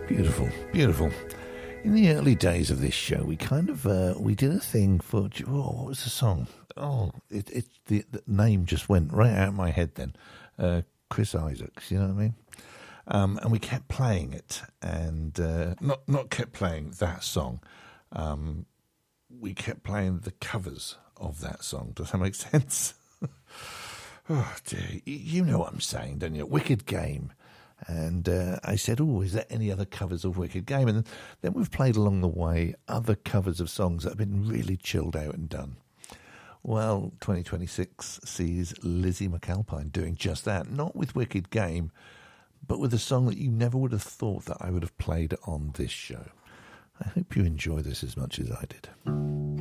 Beautiful, beautiful. In the early days of this show, we kind of we did a thing for what was the song? The name just went right out of my head then. Chris Isaacs, you know what I mean? And we kept playing it, and not kept playing that song. We kept playing the covers of that song. Does that make sense? Oh dear, you know what I'm saying, don't you? Wicked Game. And I said, is there any other covers of Wicked Game? And then we've played along the way other covers of songs that have been really chilled out and done. Well, 2026 sees Lizzie McAlpine doing just that, not with Wicked Game, but with a song that you never would have thought that I would have played on this show. I hope you enjoy this as much as I did.